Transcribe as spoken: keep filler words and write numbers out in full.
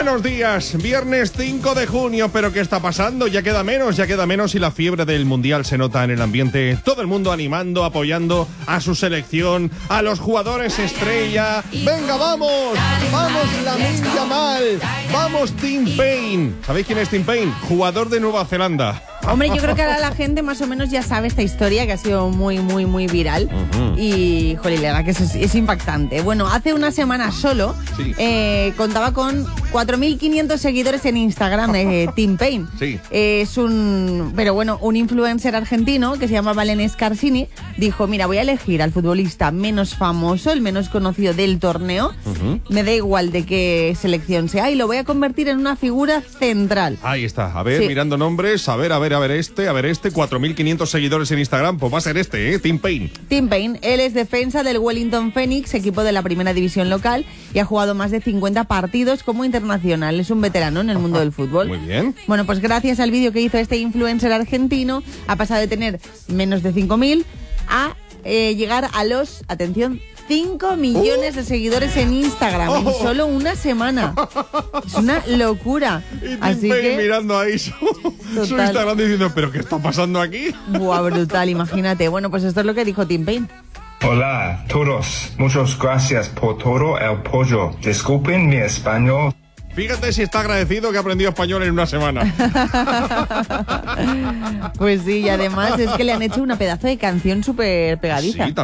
Buenos días, viernes cinco de junio, pero ¿qué está pasando? Ya queda menos, ya queda menos y la fiebre del Mundial se nota en el ambiente. Todo el mundo animando, apoyando a su selección, a los jugadores estrella. ¡Venga, vamos! ¡Vamos, Lamine Yamal! ¡Vamos, Tim Payne! ¿Sabéis quién es Tim Payne? Jugador de Nueva Zelanda. Hombre, yo creo que ahora la gente más o menos ya sabe esta historia que ha sido muy, muy, muy viral. Uh-huh. Y, joder, la verdad que es, es impactante. Bueno, hace una semana solo sí. eh, contaba con cuatro mil quinientos seguidores en Instagram de Tim Payne. Sí. Eh, es un, pero bueno, un influencer argentino que se llama Valen Scarsini dijo, mira, voy a elegir al futbolista menos famoso, el menos conocido del torneo. Uh-huh. Me da igual de qué selección sea y lo voy a convertir en una figura central. Ahí está. A ver, sí. mirando nombres, a ver, a ver, a ver este, a ver este, cuatro mil quinientos seguidores en Instagram, pues va a ser este, ¿eh? Tim Payne. Tim Payne, él es defensa del Wellington Phoenix, equipo de la primera división local, y ha jugado más de cincuenta partidos como internacional. Es un veterano en el mundo del fútbol. Muy bien. Bueno, pues gracias al vídeo que hizo este influencer argentino, ha pasado de tener menos de cinco mil a eh, llegar a los, atención, cinco millones uh. de seguidores en Instagram oh. en solo una semana. Es una locura. Y Tim Así Payne que mirando ahí su, su Instagram diciendo, ¿pero qué está pasando aquí? Buah, brutal, imagínate. Bueno, pues esto es lo que dijo Tim Payne. Hola, todos. Muchas gracias por todo el apoyo. Disculpen mi español. Fíjate si está agradecido que ha aprendido español en una semana. Pues sí, y además es que le han hecho una pedazo de canción súper pegadiza. Sí, también.